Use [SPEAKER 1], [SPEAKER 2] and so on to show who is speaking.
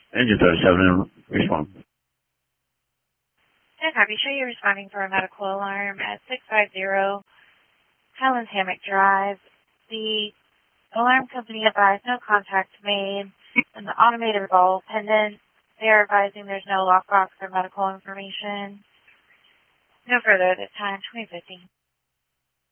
[SPEAKER 1] Engine 37, respond.
[SPEAKER 2] And copy. Show you responding for a medical alarm at 650 Highlands Hammock Drive. The alarm company advised no contact made and the automated ball pendant. They are advising there's no lockbox or medical information. No further at this time, 2050.